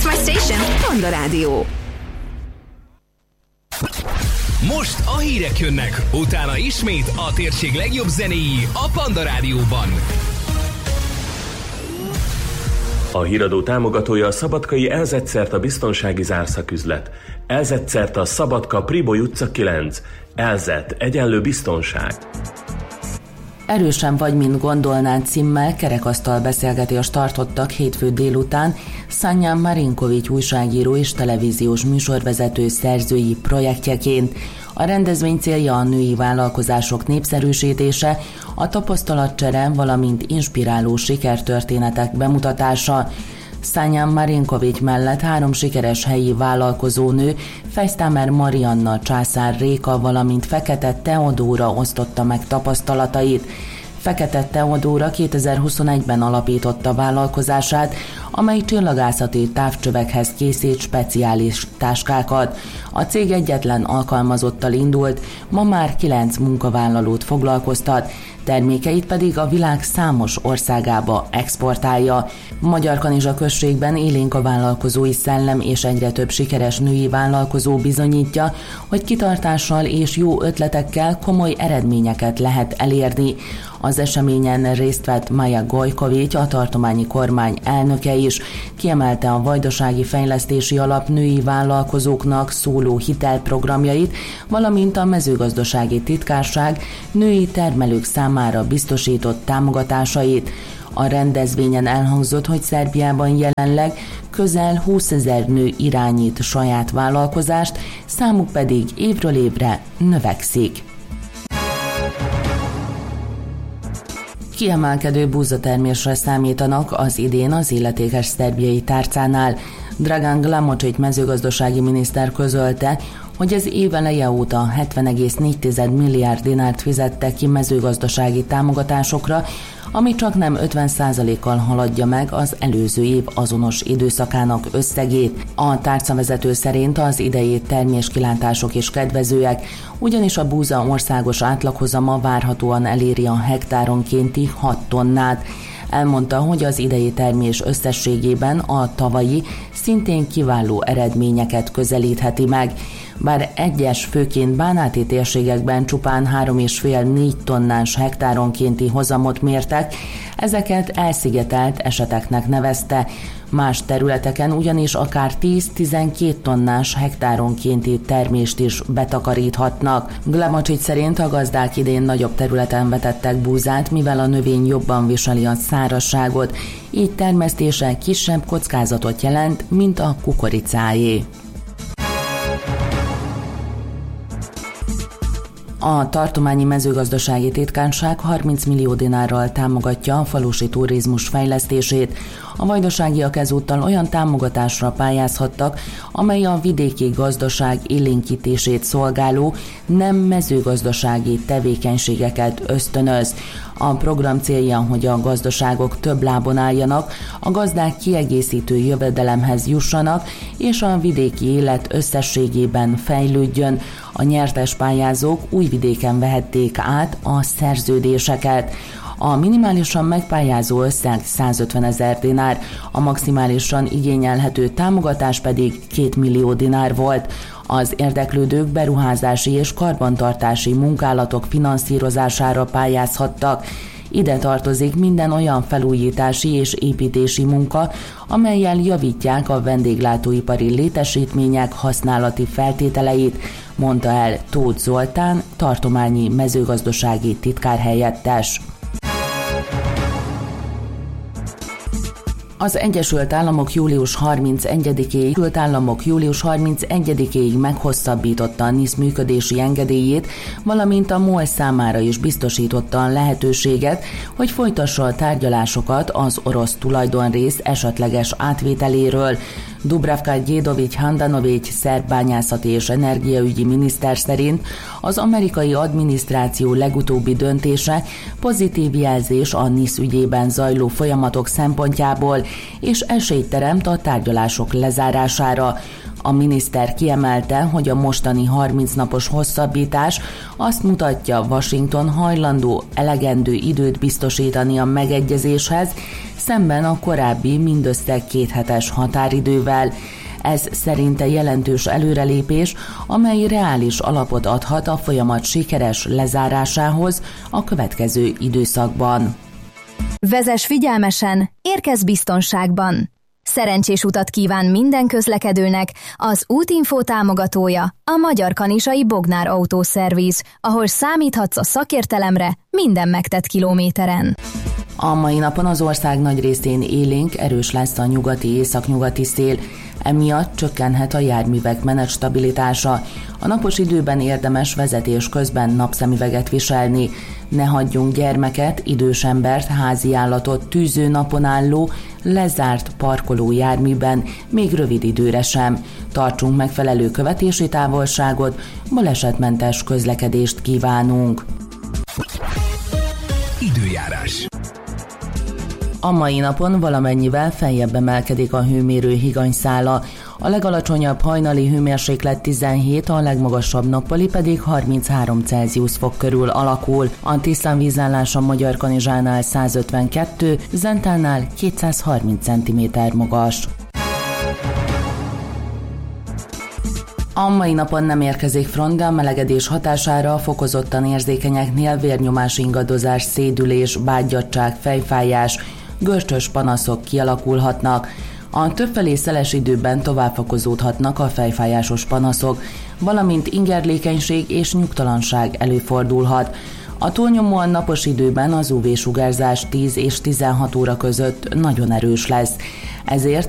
That's my station. Panda Rádió. Most a hírek jönnek, utána ismét a térség legjobb zenéi a Panda Rádióban. A híradó támogatója a szabadkai Elzetszerta biztonsági zárszaküzlet. Elzetszerta Szabadka Priboly utca 9. Elzet egyenlő biztonság. Erősen vagy, mint gondolnád címmel kerekasztal beszélgetést tartottak hétfő délután Sanján Marinkovics újságíró és televíziós műsorvezető szerzői projektjeként. A rendezvény célja a női vállalkozások népszerűsítése, a tapasztalatcsere, valamint inspiráló sikertörténetek bemutatása. Sanján Marinkovics mellett 3 sikeres helyi vállalkozónő, Fejsztámer Marianna, Császár Réka, valamint Fekete Teodóra osztotta meg tapasztalatait. Fekete Teodóra 2021-ben alapította vállalkozását, amely csillagászati távcsövekhez készít speciális táskákat. A cég egyetlen alkalmazottal indult, ma már 9 munkavállalót foglalkoztat, termékeit pedig a világ számos országába exportálja. Magyarkanizsa községben élénk a vállalkozói szellem, és egyre több sikeres női vállalkozó bizonyítja, hogy kitartással és jó ötletekkel komoly eredményeket lehet elérni. Az eseményen részt vett Maja Gojkovics, a tartományi kormány elnöke is, kiemelte a Vajdasági Fejlesztési Alap női vállalkozóknak szóló hitelprogramjait, valamint a mezőgazdasági titkárság női termelők számára biztosított támogatásait. A rendezvényen elhangzott, hogy Szerbiában jelenleg közel 20 000 nő irányít saját vállalkozást, számuk pedig évről évre növekszik. Kiemelkedő búzatermésre számítanak az idén az illetékes szerbiai tárcánál. Dragan Glamocsics mezőgazdasági miniszter közölte, hogy az év eleje óta 70,4 milliárd dinárt fizettek ki mezőgazdasági támogatásokra, ami csaknem 50%-kal haladja meg az előző év azonos időszakának összegét. A tárcavezető szerint az idei terméskilátások is kedvezőek, ugyanis a búza országos átlaghozama várhatóan eléri a hektáronkénti 6 tonnát. Elmondta, hogy az idei termés összességében a tavalyi szintén kiváló eredményeket közelítheti meg. Bár egyes, főként bánáti térségekben csupán 3,5-4 tonnás hektáronkénti hozamot mértek, ezeket elszigetelt eseteknek nevezte. Más területeken ugyanis akár 10-12 tonnás hektáronkénti termést is betakaríthatnak. Glamocsics szerint a gazdák idén nagyobb területen vetettek búzát, mivel a növény jobban viseli a szárazságot, így termesztése kisebb kockázatot jelent, mint a kukoricáé. A tartományi mezőgazdasági titkárság 30 millió dinárral támogatja a falusi turizmus fejlesztését. A vajdaságiak ezúttal olyan támogatásra pályázhattak, amely a vidéki gazdaság élénkítését szolgáló nem mezőgazdasági tevékenységeket ösztönöz. A program célja, hogy a gazdaságok több lábon álljanak, a gazdák kiegészítő jövedelemhez jussanak, és a vidéki élet összességében fejlődjön. A nyertes pályázók Újvidéken vehették át a szerződéseket. A minimálisan megpályázó összeg 150 000 dinár, a maximálisan igényelhető támogatás pedig 2 millió dinár volt. Az érdeklődők beruházási és karbantartási munkálatok finanszírozására pályázhattak. Ide tartozik minden olyan felújítási és építési munka, amellyel javítják a vendéglátóipari létesítmények használati feltételeit, mondta el Tóth Zoltán, tartományi mezőgazdasági titkárhelyettes. Az Egyesült Államok július 31-ig meghosszabbította a NIS működési engedélyét, valamint a MOL számára is biztosította a lehetőséget, hogy folytassa a tárgyalásokat az orosz tulajdonrész esetleges átvételéről. Dubravka Djedovic-Handanovic szerb bányászati és energiaügyi miniszter szerint az amerikai adminisztráció legutóbbi döntése pozitív jelzés a NIS ügyében zajló folyamatok szempontjából, és esélyt teremt a tárgyalások lezárására. A miniszter kiemelte, hogy a mostani 30 napos hosszabbítás azt mutatja, Washington hajlandó elegendő időt biztosítani a megegyezéshez, szemben a korábbi mindössze 2 hetes határidővel. Ez szerinte jelentős előrelépés, amely reális alapot adhat a folyamat sikeres lezárásához a következő időszakban. Vezess figyelmesen, érkezz biztonságban! Szerencsés utat kíván minden közlekedőnek az Útinfo támogatója, a Magyar Kanizsai Bognár Autószerviz, ahol számíthatsz a szakértelemre minden megtett kilométeren. A mai napon az ország nagy részén élénk, erős lesz a nyugati-északnyugati szél, emiatt csökkenhet a járművek menetstabilitása. A napos időben érdemes vezetés közben napszemüveget viselni. Ne hagyjunk gyermeket, idős embert, háziállatot tűző napon álló, lezárt parkoló járműben, még rövid időre sem. Tartsunk megfelelő követési távolságot, balesetmentes közlekedést kívánunk. Időjárás. A mai napon valamennyivel feljebb emelkedik a hőmérő higanyszála. A legalacsonyabb hajnali hőmérséklet 17, a legmagasabb nappali pedig 33 Celsius fok körül alakul. A tisztánvízállás a Magyarkanizsánál 152, Zentánál 230 cm magas. A mai napon nem érkezik front, de a melegedés hatására fokozottan érzékenyeknél vérnyomás ingadozás, szédülés, bágyadtság, fejfájás, görcsös panaszok kialakulhatnak. A többfelé szeles időben továbbfokozódhatnak a fejfájásos panaszok, valamint ingerlékenység és nyugtalanság előfordulhat. A túlnyomóan napos időben az UV-sugárzás 10 és 16 óra között nagyon erős lesz. Ezért